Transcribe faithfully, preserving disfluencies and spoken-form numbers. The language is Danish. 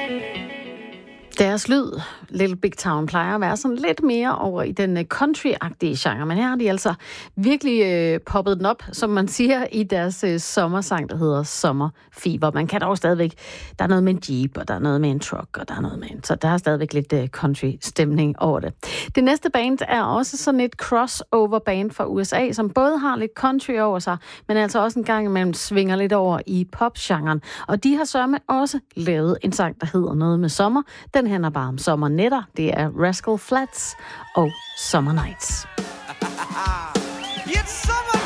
Deres lyd, Little Big Town, plejer at være sådan lidt mere over i den country-agtige genre, men her har de altså virkelig øh, poppet den op, som man siger, i deres øh, sommersang, der hedder Summer Fever. Man kan dog stadigvæk, der er noget med en jeep, og der er noget med en truck, og der er noget med en, så der er stadigvæk lidt øh, country-stemning over det. Det næste band er også sådan et crossover-band fra U S A, som både har lidt country over sig, men altså også en gang imellem svinger lidt over i pop-genren. Og de har sørme også lavet en sang, der hedder noget med sommer. Den handler bare om sommernætter. Det er Rascal Flatts og Summer Nights. It's summer!